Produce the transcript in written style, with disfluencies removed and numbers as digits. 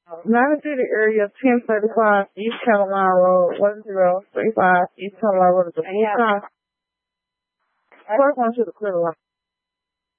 United City area, 1035 East Carolina Road, 1035 East Carolina Road. First one to the clear line.